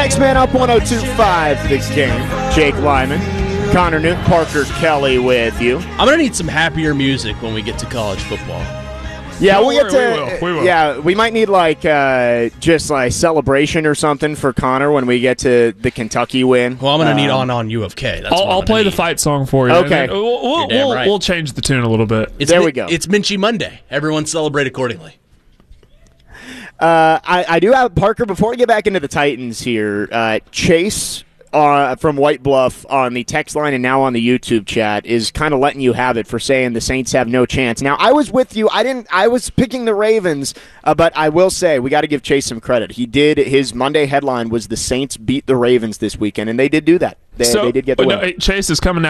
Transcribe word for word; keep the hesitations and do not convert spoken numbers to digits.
Next man up, one oh two point five The Game. Jake Lyman, Connor Newton, Parker Kelly with you. I'm going to need some happier music when we get to college football. Yeah, Don't we'll get worry, to. we will, we will. Yeah, we might need like uh, just like celebration or something for Connor when we get to the Kentucky win. Well, I'm going to um, need on on U of K. That's I'll, what I'll I'm play need. the fight song for you. Okay. And then We'll, we'll, You're damn we'll, right. we'll change the tune a little bit. It's There Min- we go. It's Minchie Monday. Everyone celebrate accordingly. Uh, I, I do have Parker. Before we get back into the Titans here, uh, Chase uh, from White Bluff on the text line and now on the YouTube chat is kind of letting you have it for saying the Saints have no chance. Now, I was with you. I didn't. I was picking the Ravens, uh, but I will say we got to give Chase some credit. He did. His Monday headline was the Saints beat the Ravens this weekend, and they did do that. They, so, they did get the no, win. Chase is coming